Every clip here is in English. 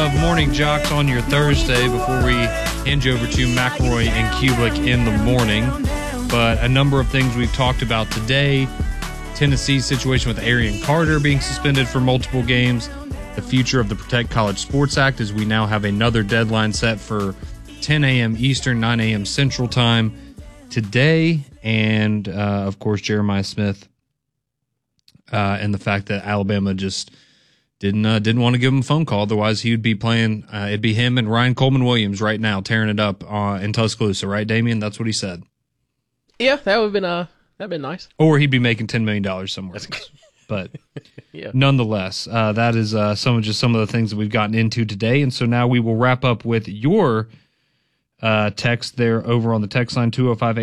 of Morning Jocks on your Thursday before we hand you over to McElroy and Kublick in the morning. But a number of things we've talked about today. Tennessee's situation with Arian Carter being suspended for multiple games. The future of the Protect College Sports Act, as we now have another deadline set for 10 a.m. Eastern, 9 a.m. Central Time today. And, of course, Jeremiah Smith and the fact that Alabama just didn't want to give him a phone call. Otherwise, he would be playing. It'd be him and Ryan Coleman-Williams right now tearing it up in Tuscaloosa, right, Damian? That's what he said. Yeah, that would have been nice. Or he'd be making $10 million somewhere else. But yeah. Nonetheless, that is some of the things that we've gotten into today. And so now we will wrap up with your text there over on the text line,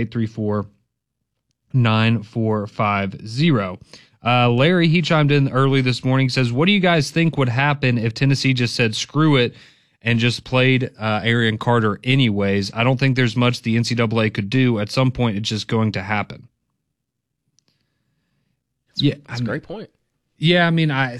205-834-9450. Larry, he chimed in early this morning, says, what do you guys think would happen if Tennessee just said screw it and just played Arian Carter anyways? I don't think there's much the NCAA could do. At some point, it's just going to happen. That's a great point. Yeah, I mean, I'll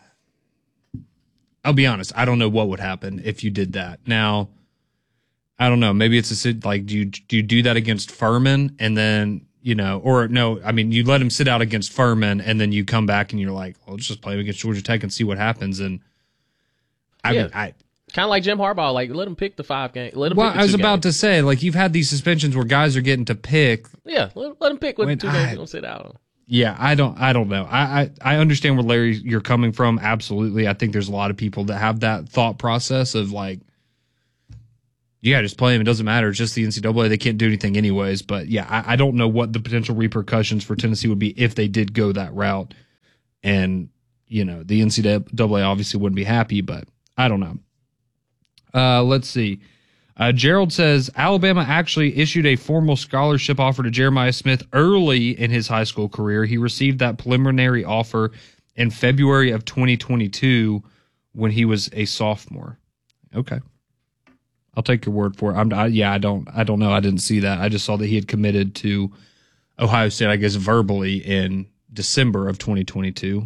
be honest. I don't know what would happen if you did that. Now, I don't know. Maybe it's like, do you do that against Furman and then, or no, I mean, you let him sit out against Furman and then you come back and you're like, well, let's just play him against Georgia Tech and see what happens. And kind of like Jim Harbaugh, like let him pick the 5 game. I was about to say, like, you've had these suspensions where guys are getting to pick. Yeah, let him pick what 2 games he's gonna sit out on. Yeah, I don't know. I understand where Larry you're coming from. Absolutely, I think there's a lot of people that have that thought process of like, yeah, just play him. It doesn't matter. It's just the NCAA. They can't do anything anyways. But yeah, I don't know what the potential repercussions for Tennessee would be if they did go that route. And the NCAA obviously wouldn't be happy, but I don't know. Let's see. Gerald says, Alabama actually issued a formal scholarship offer to Jeremiah Smith early in his high school career. He received that preliminary offer in February of 2022 when he was a sophomore. Okay. I'll take your word for it. I don't know. I didn't see that. I just saw that he had committed to Ohio State, I guess, verbally in December of 2022.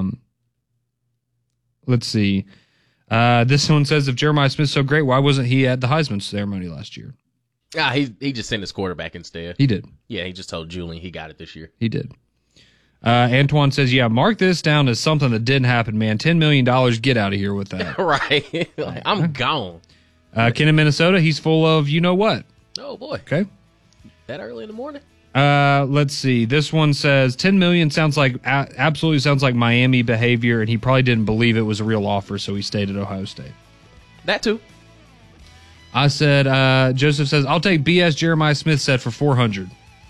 Let's see. This one says, if Jeremiah Smith's so great, why wasn't he at the Heisman ceremony last year? He just sent his quarterback instead. He did. Yeah, he just told Julian he got it this year. He did. Antoine says, yeah, mark this down as something that didn't happen, man. $10 million, get out of here with that. Right. I'm gone. Ken in Minnesota, he's full of you-know-what. Oh, boy. Okay. That early in the morning? Let's see. This one says $10 million absolutely sounds like Miami behavior, and he probably didn't believe it was a real offer, so he stayed at Ohio State. That too. I said, Joseph says, I'll take BS Jeremiah Smith said for $400.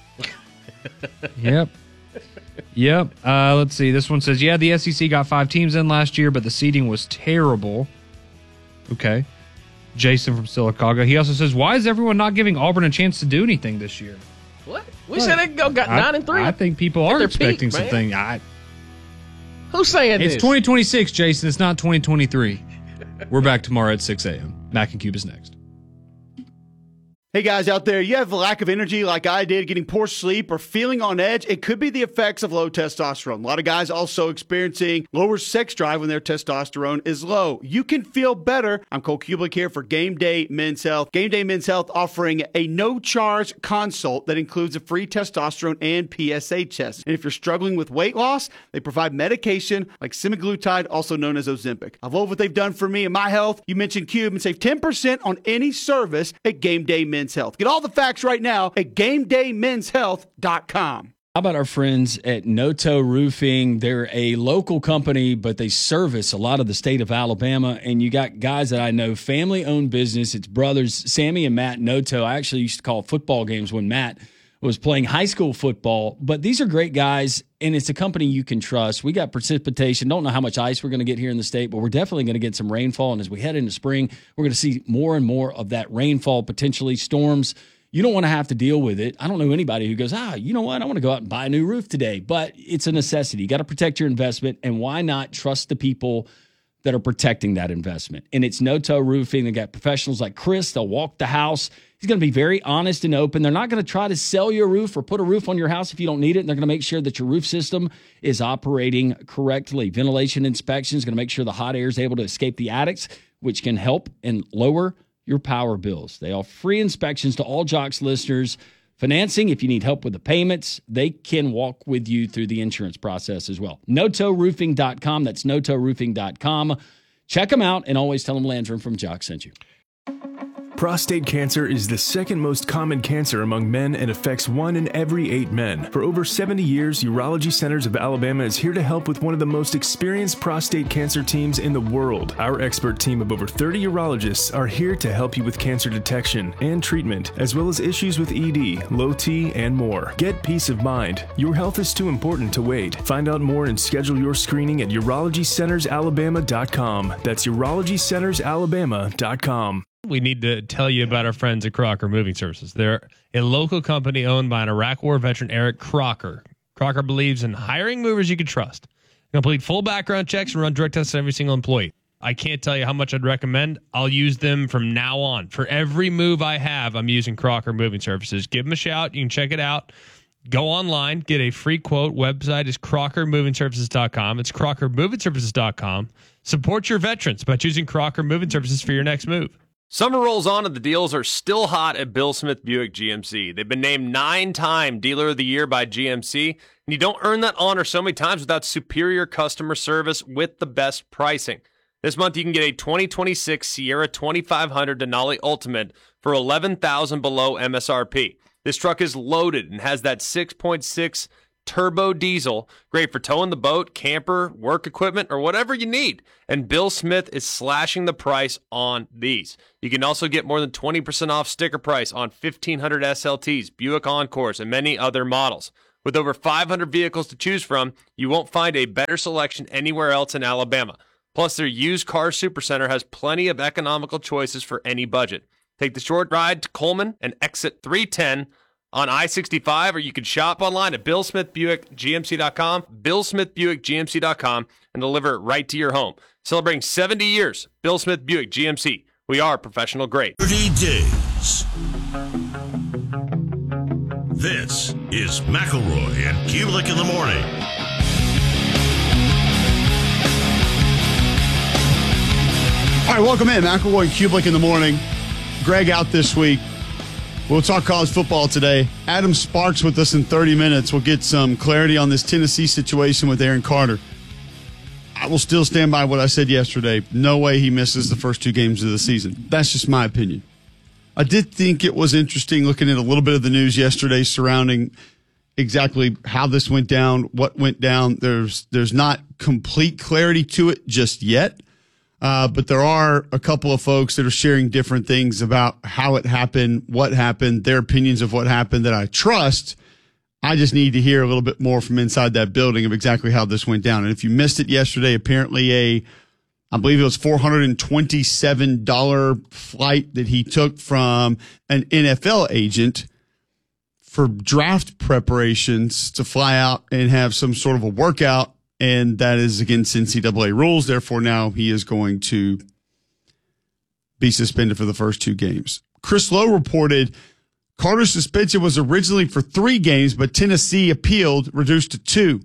Yep. Let's see. This one says, yeah, the SEC got 5 teams in last year, but the seeding was terrible. Okay. Jason from Sylacauga. He also says, why is everyone not giving Auburn a chance to do anything this year? What? We said they got 9-3. I think people are expecting something. Who's saying this? It's 2026, Jason. It's not 2023. We're back tomorrow at 6 a.m. Mac and Cube is next. Hey guys out there, you have a lack of energy like I did, getting poor sleep or feeling on edge? It could be the effects of low testosterone. A lot of guys also experiencing lower sex drive when their testosterone is low. You can feel better. I'm Cole Kublick here for Game Day Men's Health. Game Day Men's Health offering a no-charge consult that includes a free testosterone and PSA test. And if you're struggling with weight loss, they provide medication like semaglutide, also known as Ozempic. I love what they've done for me and my health. You mentioned Cube and save 10% on any service at Game Day Men's Health. Get all the facts right now at GameDayMen'sHealth.com. How about our friends at Noto Roofing? They're a local company, but they service a lot of the state of Alabama. And you got guys that I know, family-owned business. It's brothers, Sammy and Matt Noto. I actually used to call football games when Matt was playing high school football. But these are great guys, and it's a company you can trust. We got precipitation. Don't know how much ice we're going to get here in the state, but we're definitely going to get some rainfall. And as we head into spring, we're going to see more and more of that rainfall, potentially storms. You don't want to have to deal with it. I don't know anybody who goes, you know what? I want to go out and buy a new roof today. But it's a necessity. You got to protect your investment. And why not trust the people that are protecting that investment? And it's Noto Roofing. They got professionals like Chris. They'll walk the house. He's going to be very honest and open. They're not going to try to sell you a roof or put a roof on your house if you don't need it. And they're going to make sure that your roof system is operating correctly. Ventilation inspection is going to make sure the hot air is able to escape the attics. which can help and lower your power bills. They offer free inspections to all Jocks listeners. Financing, if you need help with the payments, they can walk with you through the insurance process as well. NoToRoofing.com. That's NoToRoofing.com. Check them out and always tell them Landrum from Jocks sent you. Prostate cancer is the second most common cancer among men and affects 1 in every 8 men. For over 70 years, Urology Centers of Alabama is here to help with one of the most experienced prostate cancer teams in the world. Our expert team of over 30 urologists are here to help you with cancer detection and treatment, as well as issues with ED, low T, and more. Get peace of mind. Your health is too important to wait. Find out more and schedule your screening at UrologyCentersAlabama.com. That's UrologyCentersAlabama.com. We need to tell you about our friends at Crocker Moving Services. They're a local company owned by an Iraq War veteran, Eric Crocker. Crocker believes in hiring movers you can trust. Complete full background checks and run drug tests on every single employee. I can't tell you how much I'd recommend. I'll use them from now on. For every move I have, I'm using Crocker Moving Services. Give them a shout. You can check it out. Go online, get a free quote. Website is CrockerMovingServices.com. It's CrockerMovingServices.com. Support your veterans by choosing Crocker Moving Services for your next move. Summer rolls on and the deals are still hot at Bill Smith Buick GMC. They've been named 9-time Dealer of the Year by GMC, and you don't earn that honor so many times without superior customer service with the best pricing. This month you can get a 2026 Sierra 2500 Denali Ultimate for $11,000 below MSRP. This truck is loaded and has that 6.6 turbo diesel, great for towing the boat, camper, work equipment, or whatever you need. And Bill Smith is slashing the price on these. You can also get more than 20% off sticker price on 1500 SLTs, Buick Encores, and many other models. With over 500 vehicles to choose from, you won't find a better selection anywhere else in Alabama. Plus, their used car supercenter has plenty of economical choices for any budget. Take the short ride to Coleman and exit 310 on I-65, or you can shop online at BillSmithBuickGMC.com, BillSmithBuickGMC.com, and deliver it right to your home. Celebrating 70 years, Bill Smith Buick GMC. We are professional grade. 30 days. This is McElroy and Kulik in the morning. All right, welcome in. McElroy and Kulik in the morning. Greg out this week. We'll talk college football today. Adam Sparks with us in 30 minutes. We'll get some clarity on this Tennessee situation with Aaron Carter. I will still stand by what I said yesterday. No way he misses the first 2 games of the season. That's just my opinion. I did think it was interesting looking at a little bit of the news yesterday surrounding exactly how this went down, what went down. There's not complete clarity to it just yet. But there are a couple of folks that are sharing different things about how it happened, what happened, their opinions of what happened that I trust. I just need to hear a little bit more from inside that building of exactly how this went down. And if you missed it yesterday, apparently I believe it was $427 flight that he took from an NFL agent for draft preparations to fly out and have some sort of a workout. And that is against NCAA rules. Therefore, now he is going to be suspended for the first 2 games. Chris Lowe reported Carter's suspension was originally for 3 games, but Tennessee appealed, reduced to 2.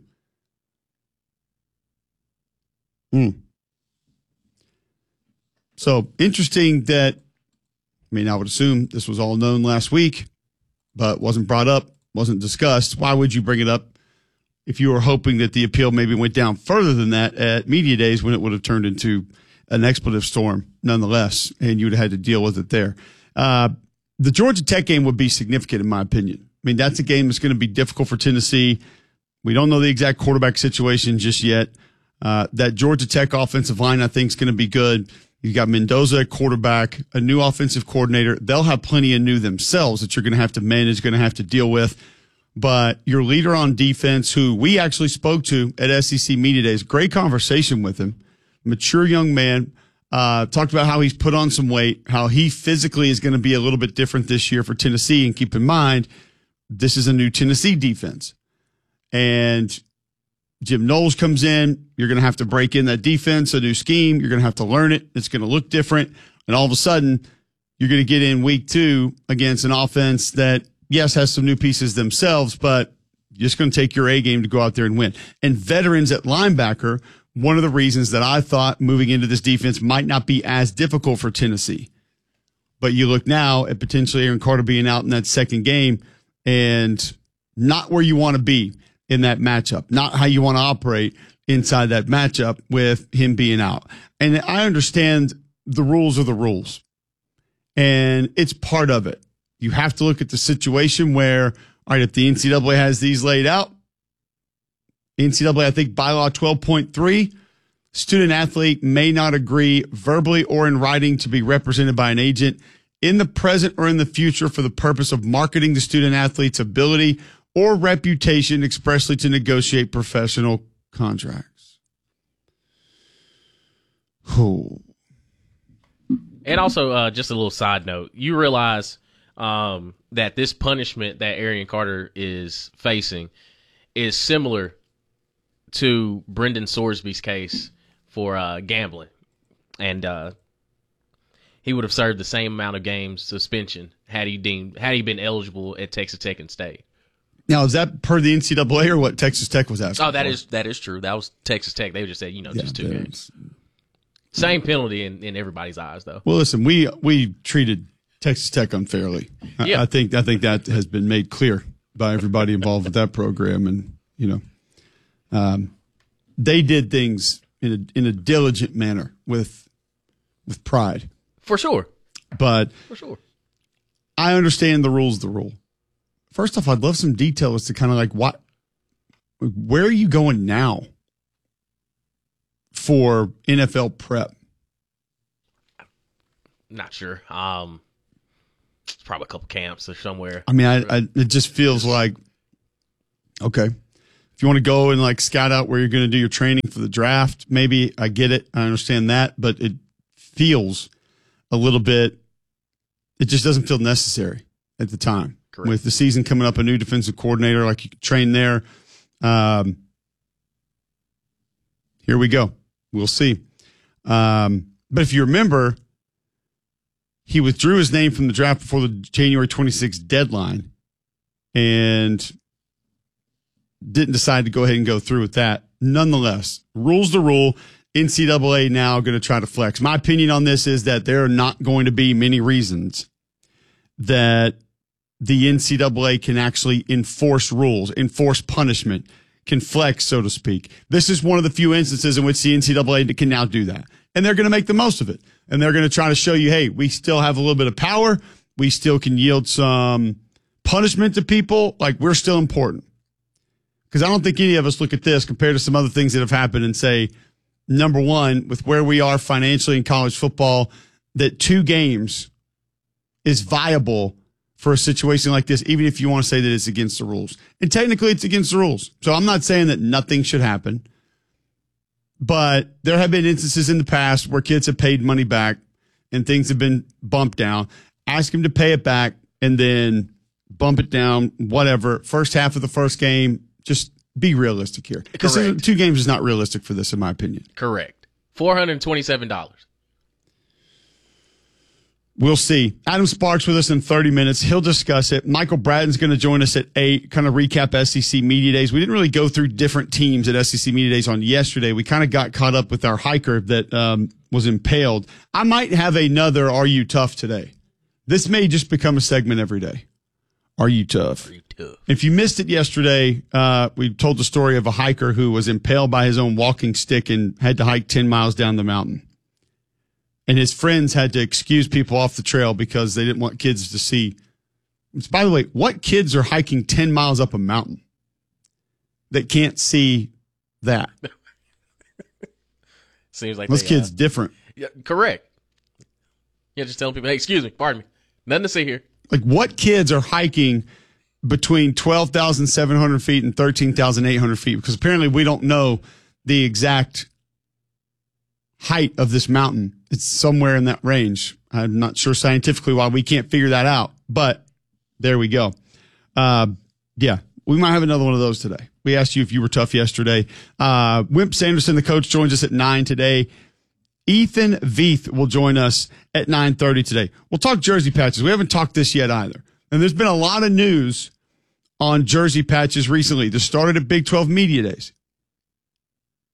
So interesting that, I would assume this was all known last week, but wasn't brought up, wasn't discussed. Why would you bring it up if you were hoping that the appeal maybe went down further than that at media days when it would have turned into an expletive storm nonetheless, and you would have had to deal with it there? The Georgia Tech game would be significant in my opinion. That's a game that's going to be difficult for Tennessee. We don't know the exact quarterback situation just yet. That Georgia Tech offensive line, I think, is going to be good. You've got Mendoza at quarterback, a new offensive coordinator. They'll have plenty of new themselves that you're going to have to manage, going to have to deal with. But your leader on defense, who we actually spoke to at SEC Media Days, great conversation with him, mature young man, talked about how he's put on some weight, how he physically is going to be a little bit different this year for Tennessee. And keep in mind, this is a new Tennessee defense. And Jim Knowles comes in. You're going to have to break in that defense, a new scheme. You're going to have to learn it. It's going to look different. And all of a sudden, you're going to get in week 2 against an offense that, yes, has some new pieces themselves, but you're just going to take your A game to go out there and win. And veterans at linebacker, one of the reasons that I thought moving into this defense might not be as difficult for Tennessee. But you look now at potentially Aaron Carter being out in that second game and not where you want to be in that matchup, not how you want to operate inside that matchup with him being out. And I understand the rules are the rules, and it's part of it. You have to look at the situation where, all right, if the NCAA has these laid out, NCAA, I think bylaw 12.3, student athlete may not agree verbally or in writing to be represented by an agent in the present or in the future for the purpose of marketing the student athlete's ability or reputation expressly to negotiate professional contracts. Ooh. And also, just a little side note, you realize that this punishment that Aaron Carter is facing is similar to Brendan Sorsby's case for gambling. And he would have served the same amount of games suspension had he been eligible at Texas Tech and stayed. Now, is that per the NCAA or what Texas Tech was asking? Oh, that is true. That was Texas Tech. They just said, just 2 games. Same penalty in everybody's eyes, though. Well, listen, we treated Texas Tech unfairly. Yeah. I think that has been made clear by everybody involved with that program, and they did things in a diligent manner with pride. For sure. But for sure, I understand the rule's the rule. First off, I'd love some detail as to kind of like where are you going now for NFL prep? Not sure. It's probably a couple camps or somewhere. I mean, it just feels like, okay, if you want to go and like scout out where you're going to do your training for the draft, maybe I get it. I understand that, but it feels a little bit, it just doesn't feel necessary at the time. Correct. With the season coming up, a new defensive coordinator, like you can train there. Here we go. We'll see. But if you remember, he withdrew his name from the draft before the January 26th deadline and didn't decide to go ahead and go through with that. Nonetheless, rule's the rule. NCAA now going to try to flex. My opinion on this is that there are not going to be many reasons that the NCAA can actually enforce rules, enforce punishment, can flex, so to speak. This is one of the few instances in which the NCAA can now do that. And they're going to make the most of it. And they're going to try to show you, hey, we still have a little bit of power. We still can yield some punishment to people. Like, we're still important. Because I don't think any of us look at this compared to some other things that have happened and say, number one, with where we are financially in college football, that 2 games is viable for a situation like this, even if you want to say that it's against the rules. And technically it's against the rules. So I'm not saying that nothing should happen. But there have been instances in the past where kids have paid money back and things have been bumped down. Ask them to pay it back and then bump it down, whatever. First half of the first game, just be realistic here. Correct. 2 games is not realistic for this, in my opinion. Correct. $427. We'll see. Adam Sparks with us in 30 minutes. He'll discuss it. Michael Bratton's going to join us at 8, kind of recap SEC Media Days. We didn't really go through different teams at SEC Media Days on yesterday. We kind of got caught up with our hiker that was impaled. I might have another Are You Tough today. This may just become a segment every day. Are you tough? Are you tough? If you missed it yesterday, we told the story of a hiker who was impaled by his own walking stick and had to hike 10 miles down the mountain. And his friends had to excuse people off the trail because they didn't want kids to see. Which, by the way, what kids are hiking 10 miles up a mountain that can't see that? Seems like those kids different. Yeah, correct. Yeah, just telling people, hey, excuse me, pardon me. Nothing to see here. Like, what kids are hiking between 12,700 feet and 13,800 feet? Because apparently we don't know the exact height of this mountain. It's somewhere in that range. I'm not sure scientifically why we can't figure that out, but there we go. Yeah, we might have another one of those today. We asked you if you were tough yesterday. Wimp Sanderson, the coach, joins us at 9 today. Ethan Veith will join us at 9:30 today. We'll talk jersey patches. We haven't talked this yet either. And there's been a lot of news on jersey patches recently. This started at Big 12 Media Days.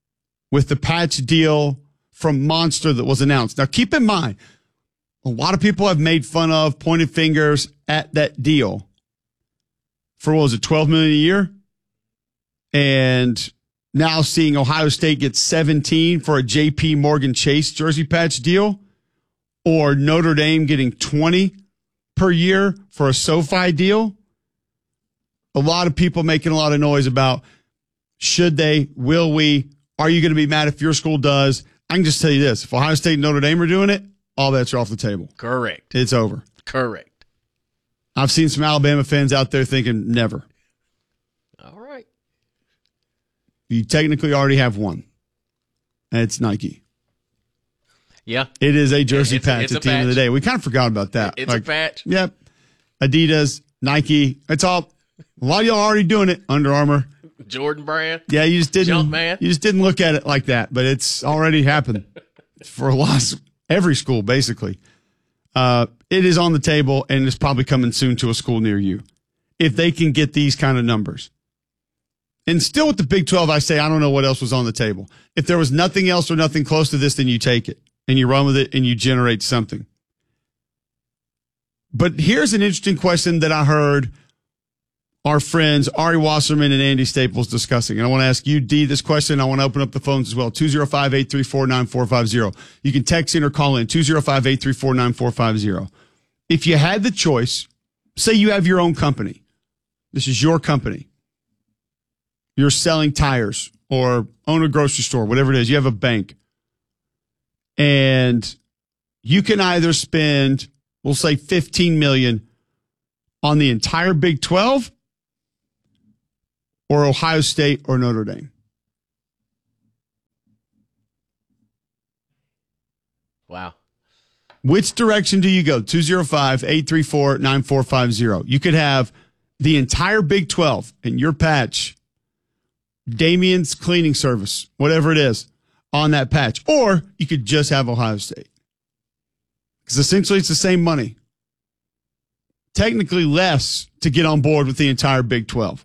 with the patch deal from Monster that was announced. Now, keep in mind, a lot of people have made fun of, pointed fingers at that deal for, what was it, $12 million a year? And now seeing Ohio State get 17 for a JP Morgan Chase jersey patch deal, or Notre Dame getting 20 per year for a SoFi deal. A lot of people making a lot of noise about should they, will we, are you going to be mad if your school does? I can just tell you this. If Ohio State and Notre Dame are doing it, all bets are off the table. Correct. It's over. Correct. I've seen some Alabama fans out there thinking never. All right. You technically already have one. And it's Nike. Yeah. It is a jersey patch it's at the end of the day. We kind of forgot about that. It's a patch. Yep. Adidas, Nike. It's all, a lot of y'all are already doing it. Under Armour. Jordan Brand. Yeah, you just didn't. Jumpman. You just didn't look at it like that, but it's already happened for every school, basically. It is on the table, and it's probably coming soon to a school near you, if they can get these kind of numbers. And still with the Big 12, I say I don't know what else was on the table. If there was nothing else or nothing close to this, then you take it and you run with it and you generate something. But here's an interesting question that I heard our friends Ari Wasserman and Andy Staples discussing. And I want to ask you, D, this question. I want to open up the phones as well. 205-834-9450. You can text in or call in. 205-834-9450. If you had the choice, say you have your own company. This is your company. You're selling tires or own a grocery store, whatever it is. You have a bank. And you can either spend, we'll say $15 million on the entire Big 12 or Ohio State or Notre Dame. Wow. Which direction do you go? 205-834-9450. You could have the entire Big 12 in your patch, Damien's Cleaning Service, whatever it is, on that patch. Or you could just have Ohio State. Because essentially it's the same money. Technically less to get on board with the entire Big 12.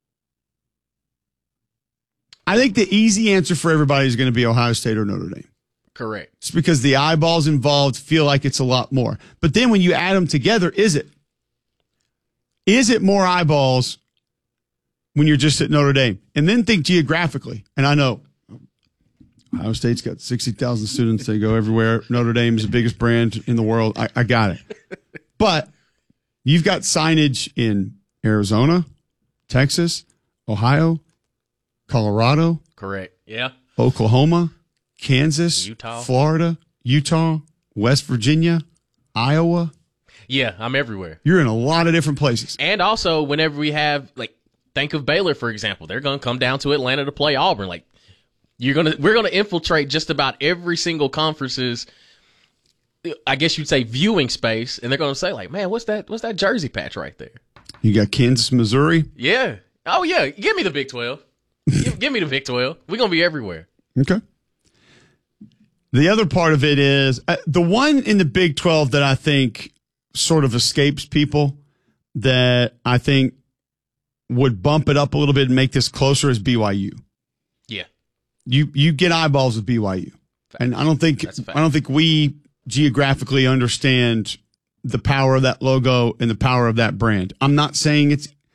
I think the easy answer for everybody is going to be Ohio State or Notre Dame. Correct. It's because the eyeballs involved feel like it's a lot more. But then when you add them together, is it? Is it more eyeballs when you're just at Notre Dame? And then think geographically. And I know Ohio State's got 60,000 students. They go everywhere. Notre Dame is the biggest brand in the world. I got it. But you've got signage in Arizona, Texas, Ohio, Colorado. Correct. Yeah. Oklahoma, Kansas, Utah. Florida, Utah, West Virginia, Iowa. Yeah, I'm everywhere. You're in a lot of different places. And also, whenever we have, like, think of Baylor, for example. They're going to come down to Atlanta to play Auburn. Like, we're going to infiltrate just about every single conference's, I guess you'd say, viewing space. And they're going to say, like, man, what's that jersey patch right there? You got Kansas, Missouri. Yeah. Oh, yeah. Give me the Big 12. Give me the Big 12. We're going to be everywhere. Okay. The other part of it is the one in the Big 12 that I think sort of escapes people that I think would bump it up a little bit and make this closer is BYU. Yeah. You get eyeballs with BYU. Fact. And I don't think we geographically understand the power of that logo and the power of that brand. I'm not saying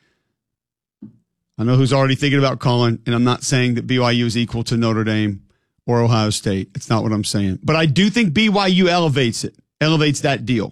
I know who's already thinking about calling, and I'm not saying that BYU is equal to Notre Dame or Ohio State. It's not what I'm saying. But I do think BYU elevates that deal.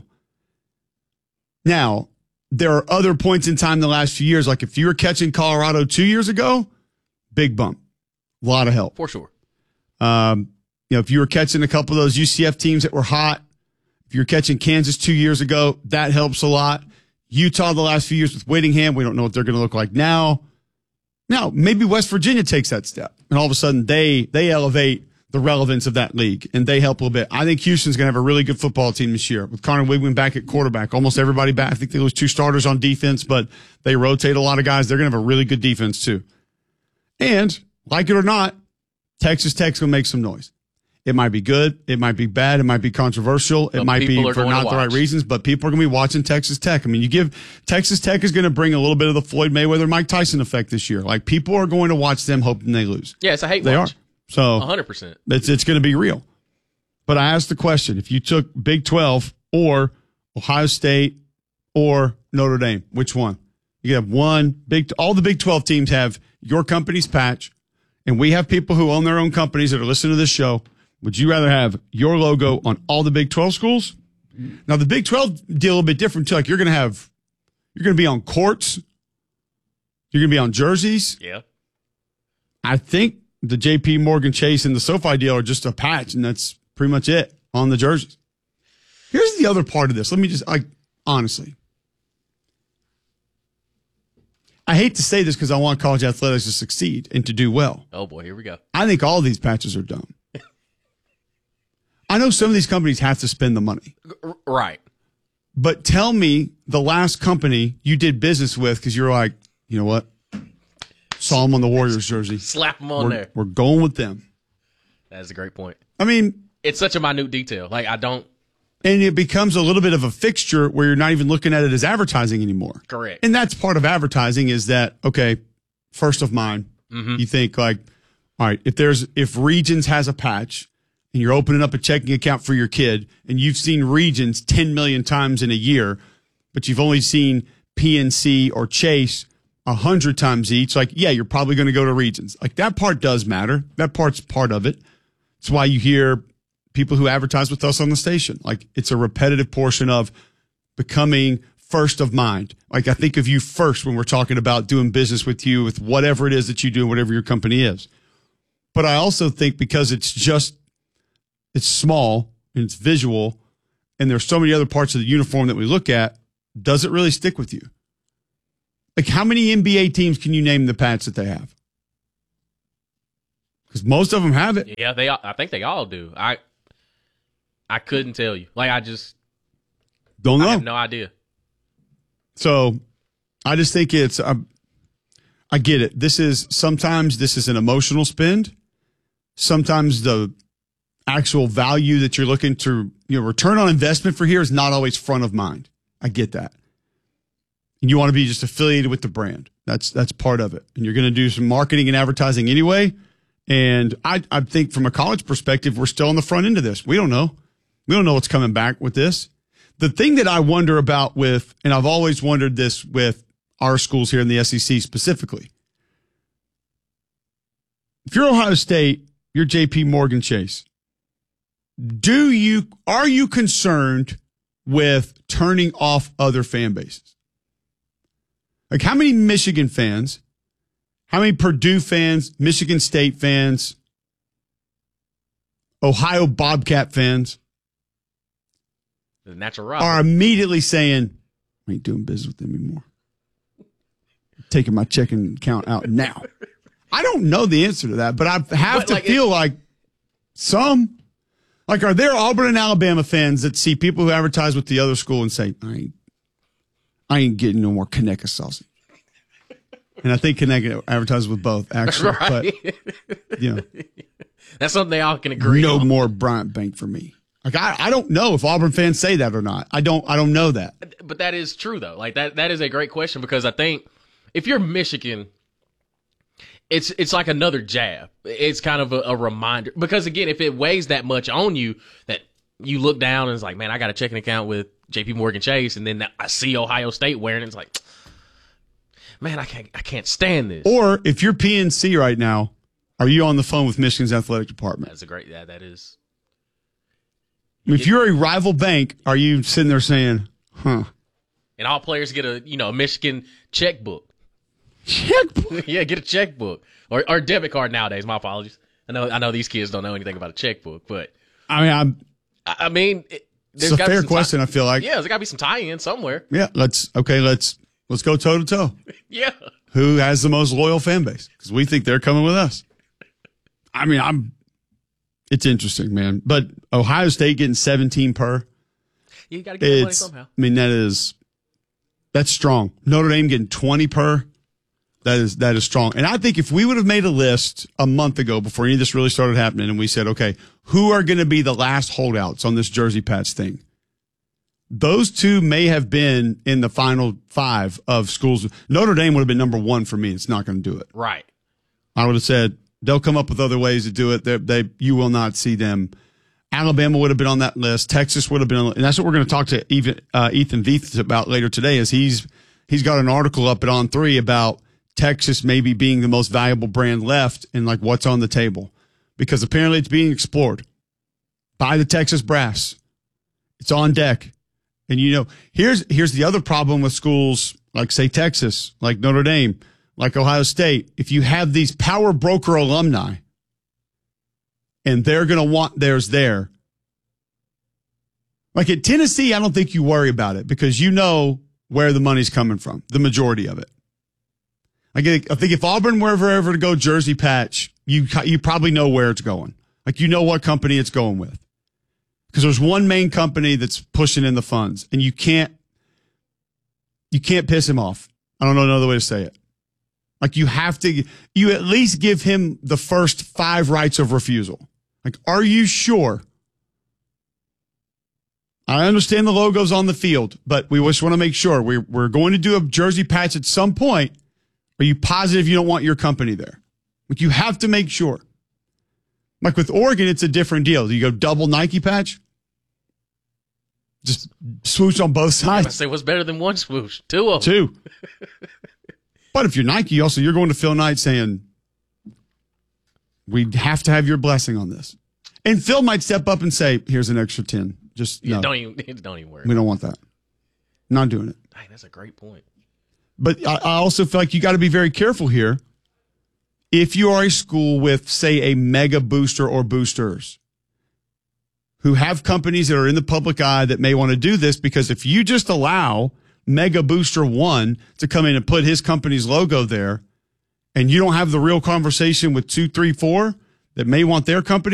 Now, there are other points in time the last few years, like if you were catching Colorado 2 years ago, big bump. A lot of help. For sure. If you were catching a couple of those UCF teams that were hot, if you're catching Kansas 2 years ago, that helps a lot. Utah the last few years with Whittingham, we don't know what they're going to look like now. Now, maybe West Virginia takes that step, and all of a sudden they elevate the relevance of that league, and they help a little bit. I think Houston's going to have a really good football team this year with Connor Wigman back at quarterback. Almost everybody back. I think they lose 2 starters on defense, but they rotate a lot of guys. They're going to have a really good defense too. And, like it or not, Texas Tech's going to make some noise. It might be good. It might be bad. It might be controversial. It might be for not the right reasons, but people are going to be watching Texas Tech. I mean, Texas Tech is going to bring a little bit of the Floyd Mayweather, Mike Tyson effect this year. Like, people are going to watch them hoping they lose. Yeah, it's a hate watch. So 100%. it's going to be real. But I asked the question, if you took Big 12 or Ohio State or Notre Dame, which one? You have all the Big 12 teams have your company's patch, and we have people who own their own companies that are listening to this show. Would you rather have your logo on all the Big 12 schools? Now, the Big 12 deal a little bit different too. Like you're going to be on courts. You're going to be on jerseys. Yeah. I think the JP Morgan Chase and the SoFi deal are just a patch, and that's pretty much it on the jerseys. Here's the other part of this. Let me just, honestly, I hate to say this because I want college athletics to succeed and to do well. Oh, boy, here we go. I think all these patches are dumb. I know some of these companies have to spend the money. Right. But tell me the last company you did business with because you're like, you know what? Saw them on the Warriors jersey. Slap them on there. We're going with them. That's a great point. I mean, it's such a minute detail. Like, I don't. And it becomes a little bit of a fixture where you're not even looking at it as advertising anymore. Correct. And that's part of advertising is that, okay, first of mind, you think like, all right, if Regions has a patch and you're opening up a checking account for your kid and you've seen Regions 10 million times in a year, but you've only seen PNC or Chase 100 times each, like, yeah, you're probably going to go to Regions. Like that part does matter. That part's part of it. That's why you hear people who advertise with us on the station. Like it's a repetitive portion of becoming first of mind. Like I think of you first when we're talking about doing business with you with whatever it is that you do, whatever your company is. But I also think because it's small and it's visual and there's so many other parts of the uniform that we look at, does it really stick with you? Like how many NBA teams can you name the patch that they have? Because most of them have it. Yeah, I think they all do. I couldn't tell you. Like, I just don't know. I have no idea. So I just think I get it. Sometimes this is an emotional spend. Sometimes the actual value that you're looking to, return on investment for here is not always front of mind. I get that. And you want to be just affiliated with the brand. That's part of it. And you're going to do some marketing and advertising anyway. And I think from a college perspective, we're still on the front end of this. We don't know. We don't know what's coming back with this. The thing that I wonder about and I've always wondered this with our schools here in the SEC specifically. If you're Ohio State, you're JP Morgan Chase. Are you concerned with turning off other fan bases? Like how many Michigan fans, how many Purdue fans, Michigan State fans, Ohio Bobcat fans the natural rival are immediately saying, I ain't doing business with them anymore. Taking my checking account out now. I don't know the answer to that, but I have to feel like some. Like, are there Auburn and Alabama fans that see people who advertise with the other school and say, I ain't getting no more Conecuh sausage? And I think Conecuh advertises with both, actually. Right. But, that's something they all can agree no on. more Bryant Bank for me. Like, I don't know if Auburn fans say that or not. I don't know that. But that is true, though. Like, that is a great question because I think if you're Michigan, it's like another jab. It's kind of a reminder. Because, again, if it weighs that much on you that you look down and it's like, man, I got a checking account with JP Morgan Chase, and then I see Ohio State wearing it, it's like, man, I can't stand this. Or if you're PNC right now, are you on the phone with Michigan's athletic department? That's a great, that is. If you're a rival bank, are you sitting there saying, huh? And all players get a Michigan checkbook. Checkbook? Yeah, get a checkbook. Or debit card nowadays, my apologies. I know these kids don't know anything about a checkbook, but I mean it's a fair question, I feel like. Yeah, there's got to be some tie-in somewhere. Yeah, let's go toe to toe. Yeah. Who has the most loyal fan base? Because we think they're coming with us. I mean, it's interesting, man. But Ohio State getting 17 per. You got to get that money somehow. I mean, that's strong. Notre Dame getting 20 per. That is strong. And I think if we would have made a list a month ago before any of this really started happening and we said, okay, who are going to be the last holdouts on this jersey patch thing? Those two may have been in the final 5 of schools. Notre Dame would have been number 1 for me. It's not going to do it. Right. I would have said They'll come up with other ways to do it. You will not see them. Alabama would have been on that list. Texas would have been, and that's what we're going to talk to Ethan Veith about later today. Is he's got an article up at On3 about Texas maybe being the most valuable brand left and like what's on the table, because apparently it's being explored by the Texas brass. It's on deck, and here's the other problem with schools like say Texas, like Notre Dame, like Ohio State. If you have these power broker alumni, and they're going to want theirs there. Like at Tennessee, I don't think you worry about it because you know where the money's coming from, the majority of it. Like I think if Auburn were ever to go jersey patch, you probably know where it's going. Like you know what company it's going with. Because there's one main company that's pushing in the funds, and you can't piss him off. I don't know another way to say it. Like you at least give him the first 5 rights of refusal. Like, are you sure? I understand the logo's on the field, but we just want to make sure we're going to do a jersey patch at some point. Are you positive you don't want your company there? Like, you have to make sure. Like with Oregon, it's a different deal. You go double Nike patch, just swoosh on both sides. I say what's better than one swoosh? 2 of them. 2. But if you're Nike, also you're going to Phil Knight saying, we have to have your blessing on this. And Phil might step up and say, here's an extra 10. Just no. Don't even worry. We don't want that. Not doing it. Dang, that's a great point. But I also feel like you got to be very careful here. If you are a school with, say, a mega booster or boosters who have companies that are in the public eye that may want to do this, because if you just allow Mega Booster 1 to come in and put his company's logo there, and you don't have the real conversation with 2, 3, 4 that may want their company